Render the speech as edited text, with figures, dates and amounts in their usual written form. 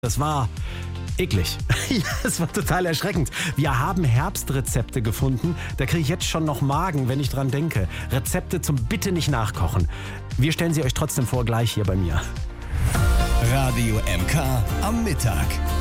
Das war eklig. Ja, es war total erschreckend. Wir haben Herbstrezepte gefunden. Da kriege ich jetzt schon noch Magen, wenn ich dran denke. Rezepte zum bitte nicht nachkochen. Wir stellen sie euch trotzdem vor, gleich hier bei mir. Radio MK am Mittag.